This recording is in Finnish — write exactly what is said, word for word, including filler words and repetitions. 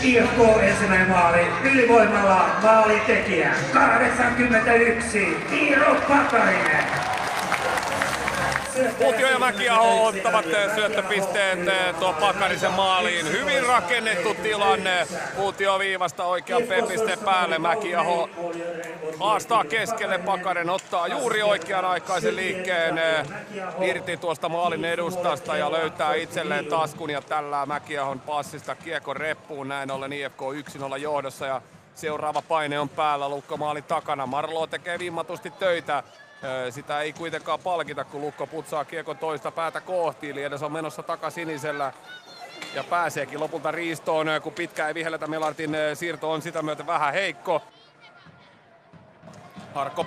I F K ensimmäinen maali ylivoimalla maalintekijä kahdeksankymmentäyksi Iiro Pakarinen. Kuutio ja Mäkiaho ottavat syöttöpisteet tuon Pakarisen maaliin. Hyvin rakennettu tilanne. Kuutio viivasta oikea piste päälle. Mäkiaho haastaa keskelle. Pakarinen ottaa juuri oikean aikaisen liikkeen irti tuosta maalin edustasta ja löytää itselleen taskun. Ja tällä Mäkiahon passista kiekon reppuun. Näin ollen I F K yksi nolla johdossa ja seuraava paine on päällä. Lukko maalin takana. Marlo tekee vimmatusti töitä. Sitä ei kuitenkaan palkita, kun Lukko putsaa kiekon toista päätä kohti. Liedes on menossa takasinisellä ja pääseekin lopulta riistoon, kun pitkä ei vihelletä. Melartin siirto on sitä myöten vähän heikko. Harkko